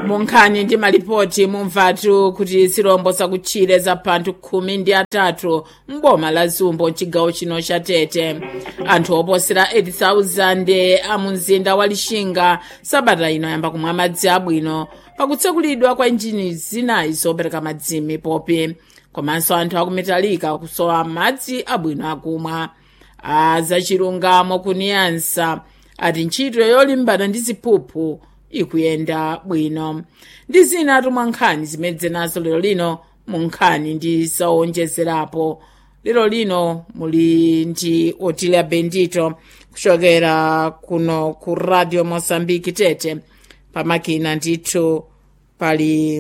munkhani ndi malipoti mumvatu kuti zirombo zakutchire za panthu 13 m'boma la Zumbo mchigawo chino cha Tete. Anthu oposera 80,000 a mumzinda wa Lixinga sabata ino yamba kumwa madzi abwino pakutsekulidwa kwa injini zinayi zopereka madzi m'mipopi. Komanso anthu akumetalika kusowa madzi abwino akumwa. Azachilungamo kuniyansa ati ntchito yolimbana ndi ziphuphu ikuyenda bwino. Ndi zina tumwa nkhani zimedze nazo lero lino mu nkhani ndi zawonjezerapo. Lero lino muli ndi Otilia Bendito kuchokera kuno ku Radio Mozambique Tete. Pamakina ndithu pali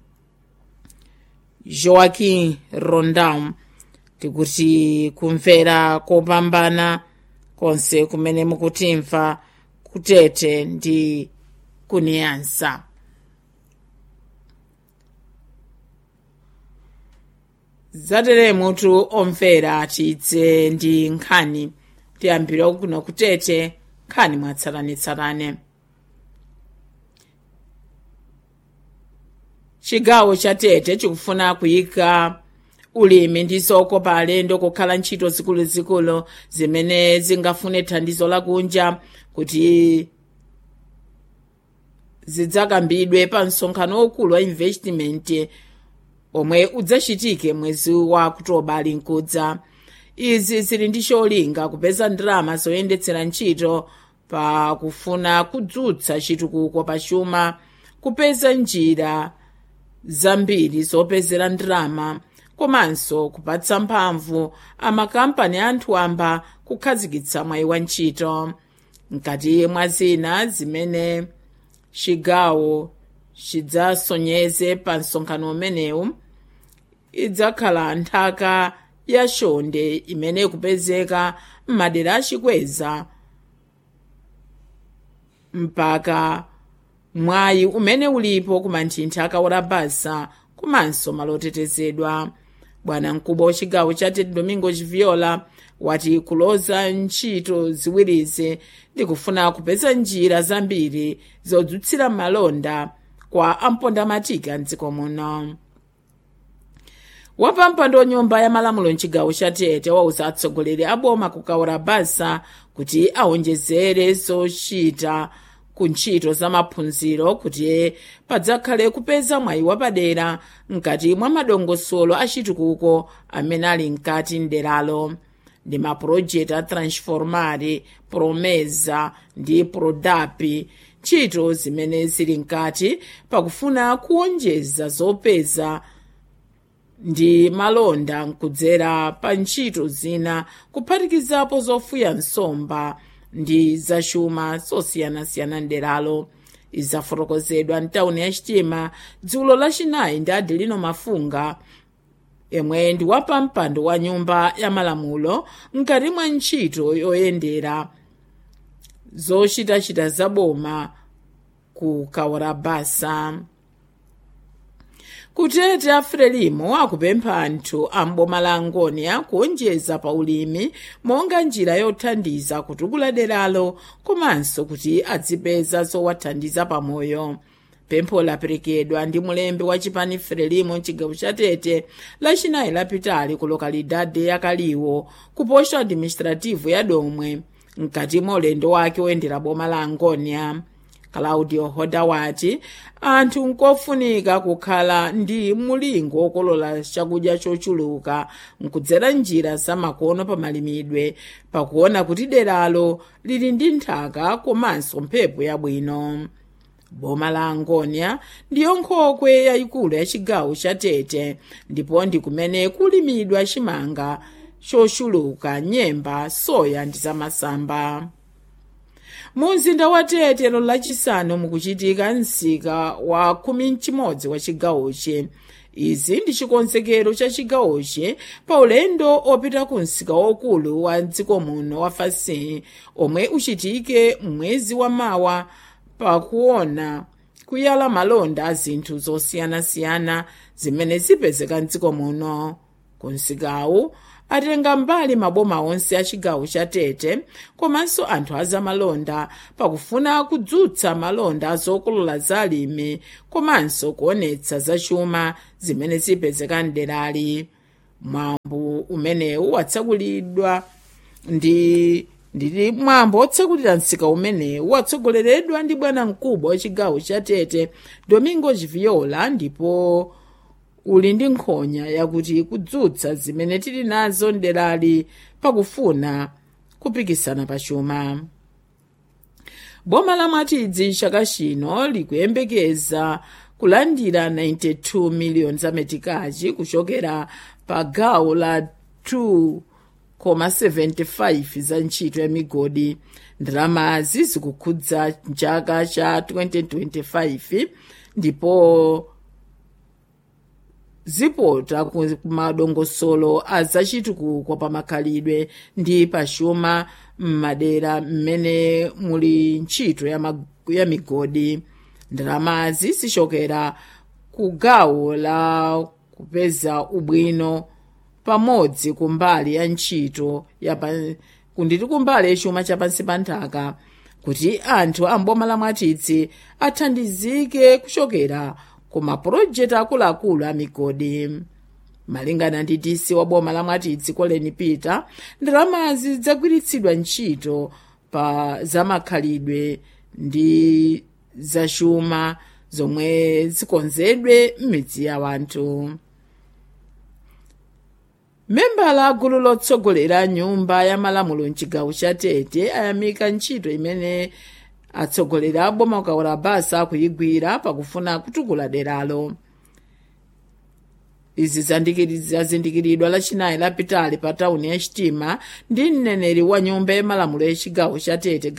Joaquim Rondão. Tikuti kumvera kopambana konse kumene mukutimva kutete ndi kuniyansa. Zatere mutu omvera tidze ndi nkhani tiyambira kuno kutete nkhani mwatsatanetsatane. Chigawo cha Tete chikufuna kuyika ulimi ndi zokopa alendo kukhala ntchito zikuluzikulu zimene zingafune thandizo lakunja kuti zidzakambidwe pa msonkhano wokulu wa investment omwe udzachitike mwezi wa Oktoba ali nkudza. Izi zili ndi cholinga kupeza ndalama zoyendetsera ntchito pa kufuna kudzutsa chitukuko pa chuma, kupeza njira zambiri zopezera ndalama, komanso kupatsa mphamvu amakampani anthu amba kukhazikitsa mwayi wa ntchito. Mkati mwa zina zimene chigawo chidzasonyeze pa msonkhano umenewu idzakhala nthaka ya chonde imene ikupezeka m'madera achikweza mpaka mwayi umene ulipo kumanthinthi akawora basa komanso malo otetezedwa. Bwana mkubwa wa chigawo cha Tete Domingo Chiviola wati kuloza ntchito ziwirizi ndi kufuna kupeza njira zambiri zodzutsira malonda kwa ampondamatiki a mdziko muno. Wapampando nyumba ya malamulo mchigawo cha Tete wauza atsogoleri aboma kukawora basa kuti awonjezere zochita ku ntchito za maphunziro kuti padzakhale kupeza mwayi wapadera mkati mwa madongosolo achitukuko amene ali mkati mderalo. Ndi mapulojekiti a Transformare, Promesa ndi Prodapi, ntchito zimene zili mkati pakufuna kuonjeza zopeza ndi malonda nkudzera pa ntchito zina kuphatikizapo zofuya nsomba ndi zachuma zosiyanasiyana mderalo. Izafotokozedwa mtawuni ya Chitima dzulo lachinayi ndi Adelino Mafunga, yemwe ndi wapampando wa nyumba ya malamulo mkati mwa ntchito yoyendera zochitachita zaboma ku kawora basa. Kutete Afrelimo akupempha anthu amboma la Angonia kuonjeza pa ulimi monga njira yothandiza kutukula deralo komanso kuti adzipeza zowathandiza pamoyo. Pempho laperekedwa ndi mulembi wa chipani Frelimo mchigawo cha Tete lachinayi lapitali ku lokalidade ya Kaliwo ku posto administrativo ya Domwe mkati mwa ulendo wake oyendera boma la Angonia. Claudio Hoda wati anthu nkofunika kukhala ndi mulingo wokolola chakudya chochuluka nkudzera njira zamakono pa malimidwe pakuona kuti deralo lili ndi nthaka komanso mphepo yabwino. Boma la Angonia ndiyo nkhokwe yayikulu ya chigawo cha Tete ndipo ndi kumene kulimidwa chimanga chochuluka, nyemba, soya ndi zamasamba. Mumzinda wa Tete lero lachisanu mukuchitika msika wa 11 wa chigawochi. Izi ndi chikonzekero cha chigawochi pa ulendo opita ku msika wokulu wa dziko muno wa Fasi omwe uchitike mwezi wa Mawa pakuona kuyala malonda a zinthu zosiyanasiyana zimene zipezeka mdziko muno. Ku msikawu atenga mbali maboma onse a chigawo cha Tete komanso anthu azamalonda pakufuna kudzutsa malonda azokolola za alimi komanso kuonetsa zachuma zimene zipezeka mderali. Mwambo umenewu watsekulidwa ndi mwambo wotsekulira msika umenewu watsogoleredwa ndi bwana mkubwa wa chigawo cha Tete Domingos Viola, ndipo uli ndi nkhonya yakuti kudzutsa zimene tili nazo mderali pakufuna kupikisana pachuma. Boma la Mwatidzi chaka chino likuyembekeza kulandira 92 miliyoni za metikaji kuchokera pa gawo la 2,75 za ntchito ya migodi. Ndalamazi zikukhudza chaka cha 2025 ndipo zipota kumadongosolo azachitukuko pamakhalidwe ndi pachuma m'madera mmene muli ntchito ya migodi. Ndalamazi zichokera ku gawo la kupeza ubwino pamodzi kumbali ya ntchito kunditi kumbali yachuma chapansi pa nthaka kuti anthu amboma la Mwatidzi athandizike kuchokera ku mapulojekiti akuluakulu a migodi. Malingana ndi DC wa boma la Mwatidzi Colin Peter, ndalamazi zagwiritsidwa ntchito pa zamakhalidwe ndi zachuma zomwe zikonzedwe m'midzi ya wanthu. Membala a gulu lotsogolera nyumba ya malamulo mchigawo cha Tete ayamika ntchito imene atsogoleri a boma Kaora Basa akuyigwira pakufuna kutukula deralo. Izi zazindikiridwa lachinayi lapitali pa tauni ya Chitima ndi mneneri wa nyumba ya malamulo ya chigawo cha Tete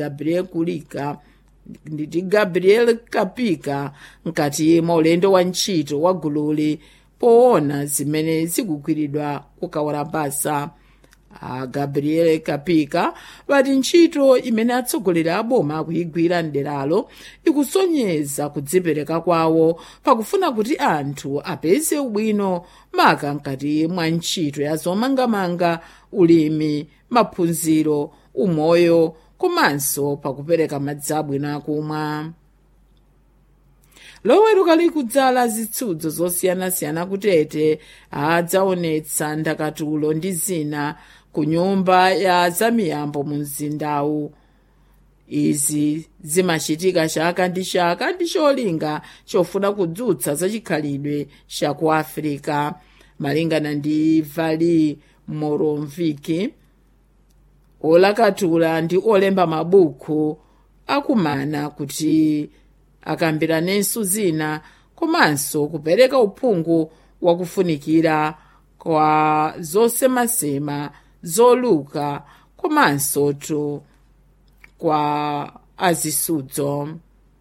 Gabriel Kapika mkati mwa ulendo wa ntchito wa gululi poona zimene zikugwiridwa ku Kaora Basa. Gabriel Kapika vati ntchito imene atsogoleri a boma akuyigwira mderalo ikusonyeza kudzipereka kwawo pakufuna kuti anthu apeze ubwino maka mkati mwa ntchito ya zomangamanga, ulimi, maphunziro, umoyo komanso pakupereka madzi abwino akumwa. Loweruka likudzala zitsudzo zosiyanasiyana ku Tete adzaonetsa ndakatulo ndi zina ku nyumba ya zamiyambo mu mzindawu. Izi zimachitika chaka ndi chaka ndi cholinga chofuna kudzutsa zachikhalidwe cha ku Africa. Malingana ndi Vali Moronviki, olakatula ndi olemba mabuku akumana kuti akambiranenso zina komanso kupereka uphungu wakufunikira kwa zosemasema zoluka komanso kwa azisudzo.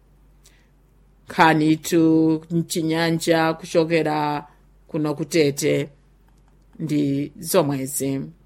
Nkhanitu mchinyanja kuchokera kuno ku Tete ndi zomwezi.